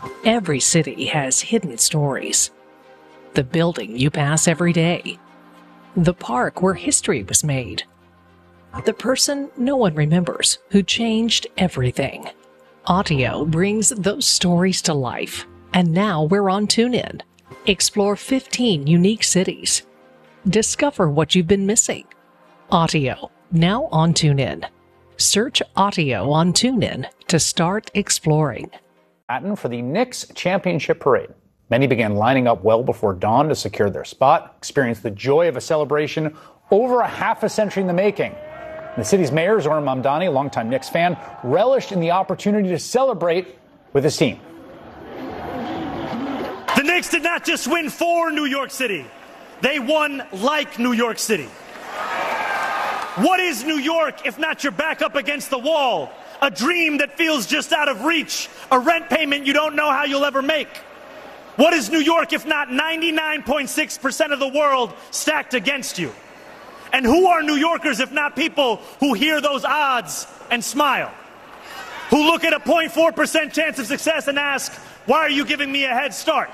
Every city has hidden stories. The building you pass every day. The park where history was made. The person no one remembers who changed everything. Audio brings those stories to life. And now we're on TuneIn. Explore 15 unique cities. Discover what you've been missing. Audio, now on TuneIn. Search Audio on TuneIn to start exploring. For the Knicks championship parade. Many began lining up well before dawn to secure their spot, experience the joy of a celebration over a half a century in the making. The city's mayor, Zoran Mamdani, a longtime Knicks fan, relished in the opportunity to celebrate with his team. The Knicks did not just win for New York City. They won like New York City. What is New York if not your back up against the wall? A dream that feels just out of reach. A rent payment you don't know how you'll ever make. What is New York if not 99.6% of the world stacked against you? And who are New Yorkers if not people who hear those odds and smile? Who look at a 0.4% chance of success and ask, why are you giving me a head start?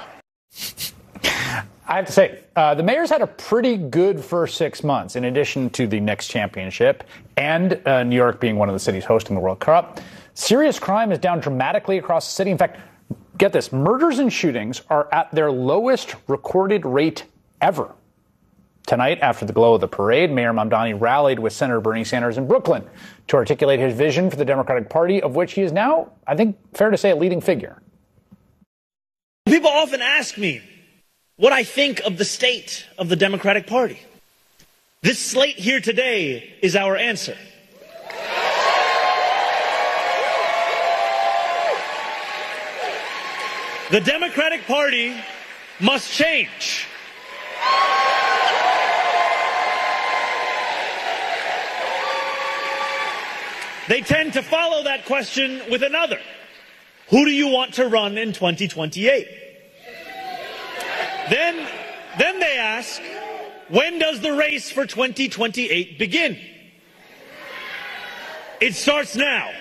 I have to say, the Mayor's had a pretty good first 6 months, in addition to the Knicks championship and New York being one of the cities hosting the World Cup. Serious crime is down dramatically across the city. In fact, get this, murders and shootings are at their lowest recorded rate ever. Tonight, after the glow of the parade, Mayor Mamdani rallied with Senator Bernie Sanders in Brooklyn to articulate his vision for the Democratic Party, of which he is now, I think, fair to say, a leading figure. People often ask me what I think of the state of the Democratic Party. This slate here today is our answer. The Democratic Party must change. They tend to follow that question with another. Who do you want to run in 2028? Then they ask, when does the race for 2028 begin? It starts now.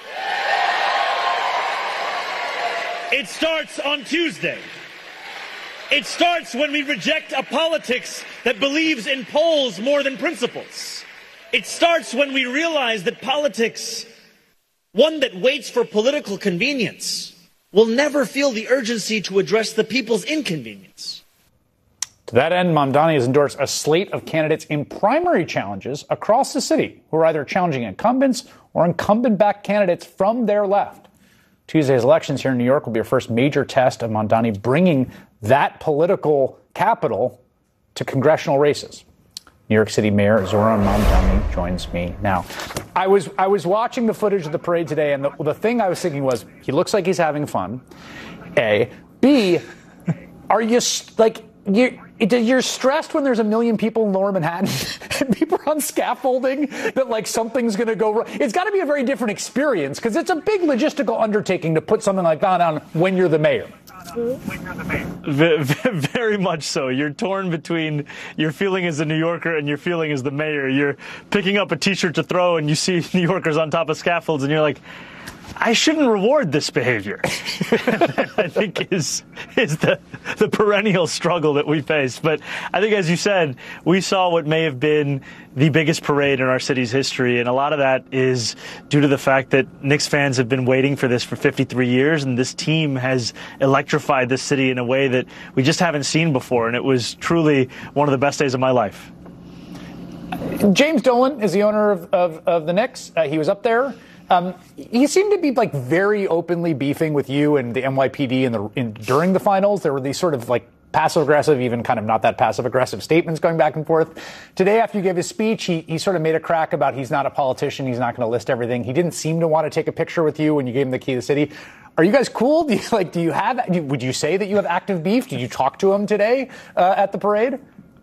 It starts on Tuesday. It starts when we reject a politics that believes in polls more than principles. It starts when we realize that politics, one that waits for political convenience, will never feel the urgency to address the people's inconvenience. To that end, Mamdani has endorsed a slate of candidates in primary challenges across the city who are either challenging incumbents or incumbent-backed candidates from their left. Tuesday's elections here in New York will be a first major test of Mamdani bringing that political capital to congressional races. New York City Mayor Zoran Mamdani joins me now. I was watching the footage of the parade today, and the thing I was thinking was, he looks like he's having fun. A. B. Are you you're stressed when there's a million people in Lower Manhattan and people are on scaffolding that something's going to go wrong? It's got to be a very different experience because it's a big logistical undertaking to put something like that on when you're the mayor. Very much so. You're torn between your feeling as a New Yorker and your feeling as the mayor. You're picking up a T-shirt to throw and you see New Yorkers on top of scaffolds and you're like, I shouldn't reward this behavior. I think is the perennial struggle that we face. But I think, as you said, we saw what may have been the biggest parade in our city's history. And a lot of that is due to the fact that Knicks fans have been waiting for this for 53 years. And this team has electrified this city in a way that we just haven't seen before. And it was truly one of the best days of my life. James Dolan is the owner of the Knicks. He was up there. He seemed to be very openly beefing with you and the NYPD during the finals. There were these sort of passive-aggressive, even kind of not that passive-aggressive statements going back and forth. Today, after you gave his speech, he sort of made a crack about he's not a politician. He's not going to list everything. He didn't seem to want to take a picture with you when you gave him the key to the city. Are you guys cool? Would you say that you have active beef? Did you talk to him today at the parade?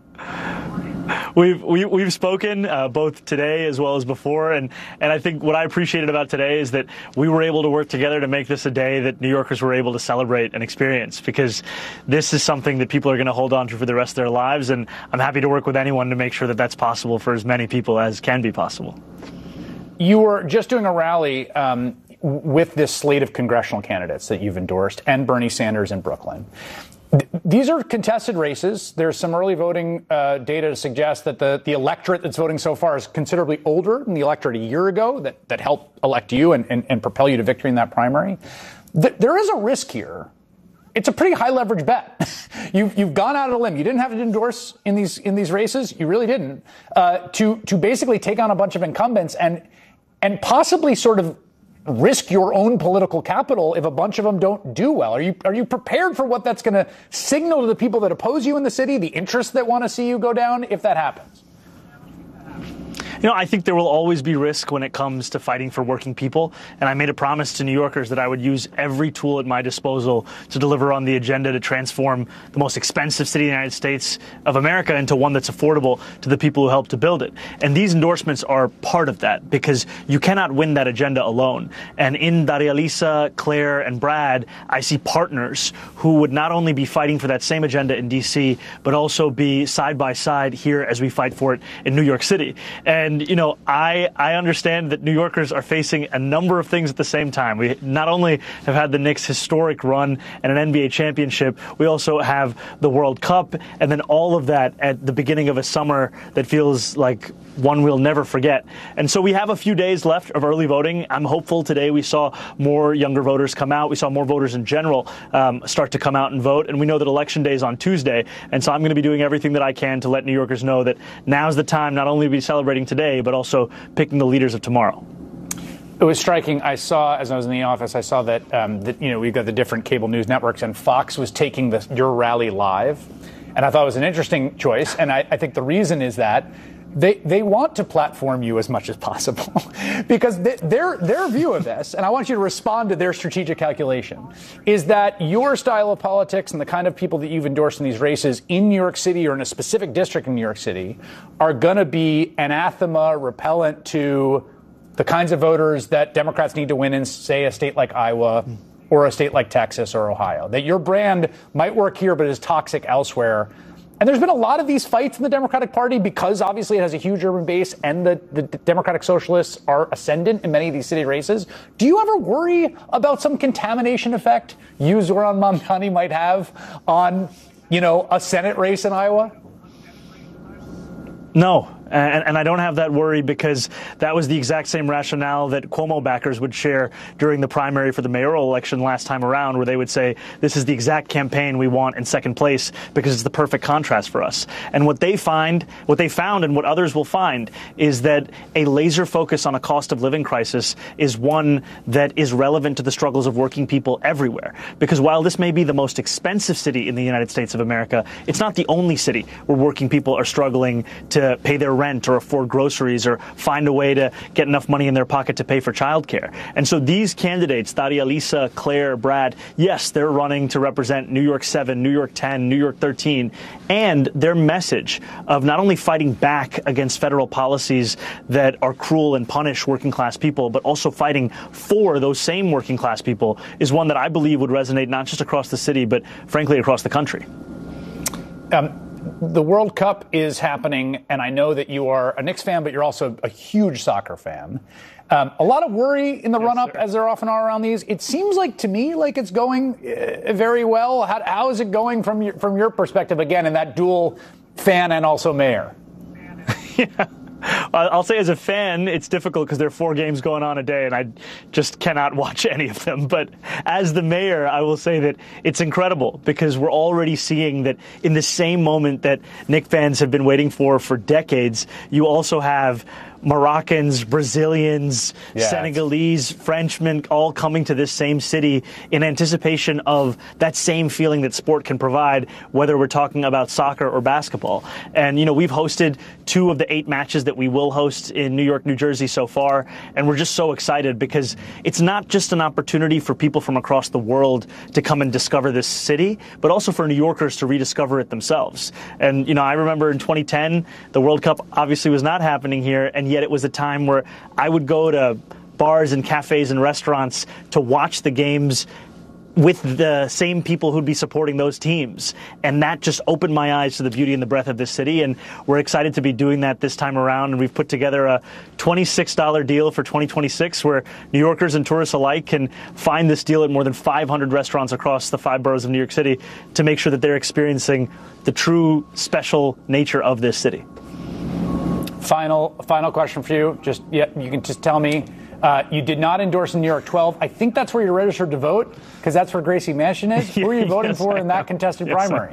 We've spoken both today as well as before, and I think what I appreciated about today is that we were able to work together to make this a day that New Yorkers were able to celebrate and experience, because this is something that people are going to hold on to for the rest of their lives, and I'm happy to work with anyone to make sure that that's possible for as many people as can be possible. You were just doing a rally with this slate of congressional candidates that you've endorsed and Bernie Sanders in Brooklyn. These are contested races. There's some early voting data to suggest that the electorate that's voting so far is considerably older than the electorate a year ago that helped elect you and propel you to victory in that primary. There is a risk here. It's a pretty high leverage bet. You've gone out on a limb. You didn't have to endorse in these races. You really didn't to basically take on a bunch of incumbents and possibly sort of risk your own political capital if a bunch of them don't do well. Are you prepared for what that's going to signal to the people that oppose you in the city, the interests that want to see you go down if that happens? I think there will always be risk when it comes to fighting for working people. And I made a promise to New Yorkers that I would use every tool at my disposal to deliver on the agenda to transform the most expensive city in the United States of America into one that's affordable to the people who helped to build it. And these endorsements are part of that because you cannot win that agenda alone. And in Daria Lisa, Claire, and Brad, I see partners who would not only be fighting for that same agenda in D.C., but also be side by side here as we fight for it in New York City. And, I understand that New Yorkers are facing a number of things at the same time. We not only have had the Knicks' historic run and an NBA championship, we also have the World Cup, and then all of that at the beginning of a summer that feels like one we'll never forget. And so we have a few days left of early voting. I'm hopeful today we saw more younger voters come out. We saw more voters in general start to come out and vote. And we know that Election Day is on Tuesday. And so I'm going to be doing everything that I can to let New Yorkers know that now's the time not only to be celebrating today, but also picking the leaders of tomorrow. It was striking. I saw, as I was in the office, I saw that, we've got the different cable news networks, and Fox was taking your rally live. And I thought it was an interesting choice. And I think the reason is that they want to platform you as much as possible because their view of this, and I want you to respond to their strategic calculation, is that your style of politics and the kind of people that you've endorsed in these races in New York City or in a specific district in New York City are going to be anathema, repellent to the kinds of voters that Democrats need to win in, say, a state like Iowa or a state like Texas or Ohio. That your brand might work here but is toxic elsewhere. And there's been a lot of these fights in the Democratic Party because obviously it has a huge urban base and the Democratic Socialists are ascendant in many of these city races. Do you ever worry about some contamination effect you, Zohran Mamdani, might have on, a Senate race in Iowa? No. And I don't have that worry because that was the exact same rationale that Cuomo backers would share during the primary for the mayoral election last time around, where they would say, this is the exact campaign we want in second place because it's the perfect contrast for us. And what they found and what others will find is that a laser focus on a cost of living crisis is one that is relevant to the struggles of working people everywhere. Because while this may be the most expensive city in the United States of America, it's not the only city where working people are struggling to pay their rent or afford groceries or find a way to get enough money in their pocket to pay for childcare. And so these candidates, Daria Lisa, Claire, Brad, yes, they're running to represent New York 7, New York 10, New York 13, and their message of not only fighting back against federal policies that are cruel and punish working class people, but also fighting for those same working class people is one that I believe would resonate not just across the city, but frankly across the country. The World Cup is happening, and I know that you are a Knicks fan, but you're also a huge soccer fan. A lot of worry in the run-up, as there often are around these. It seems like, to me, like it's going very well. How is it going from your perspective, again, in that dual fan and also mayor? Yeah. I'll say as a fan, it's difficult because there are 4 games going on a day and I just cannot watch any of them. But as the mayor, I will say that it's incredible because we're already seeing that in the same moment that Knicks fans have been waiting for decades, you also have Moroccans, Brazilians, Senegalese, Frenchmen all coming to this same city in anticipation of that same feeling that sport can provide, whether we're talking about soccer or basketball. And, we've hosted 2 of the 8 matches that we will host in New York, New Jersey so far. And we're just so excited because it's not just an opportunity for people from across the world to come and discover this city, but also for New Yorkers to rediscover it themselves. And, I remember in 2010, the World Cup obviously was not happening here, and yet it was a time where I would go to bars and cafes and restaurants to watch the games with the same people who'd be supporting those teams. And that just opened my eyes to the beauty and the breadth of this city. And we're excited to be doing that this time around. And we've put together a $26 deal for 2026 where New Yorkers and tourists alike can find this deal at more than 500 restaurants across the 5 boroughs of New York City to make sure that they're experiencing the true special nature of this city. Final question for you. You can just tell me. You did not endorse in New York 12. I think that's where you're registered to vote, because that's where Gracie Mansion is. Who are you voting for in that contested primary?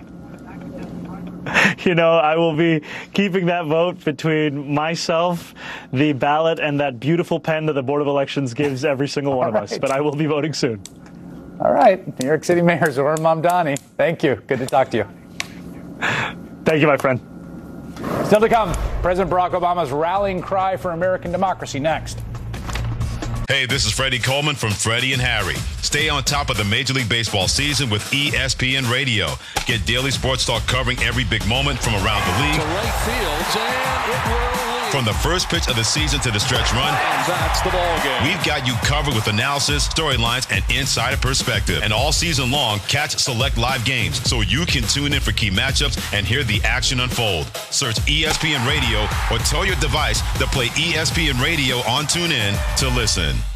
I will be keeping that vote between myself, the ballot, and that beautiful pen that the Board of Elections gives every single one of us. But I will be voting soon. All right. New York City Mayor Zohran Mamdani. Thank you. Good to talk to you. Thank you, my friend. Still to come, President Barack Obama's rallying cry for American democracy next. Hey, this is Freddie Coleman from Freddie and Harry. Stay on top of the Major League Baseball season with ESPN Radio. Get daily sports talk covering every big moment from around the league. To right field, and it will lead. From the first pitch of the season to the stretch run. And that's the ball game. We've got you covered with analysis, storylines, and insider perspective. And all season long, catch select live games so you can tune in for key matchups and hear the action unfold. Search ESPN Radio or tell your device to play ESPN Radio on TuneIn to listen.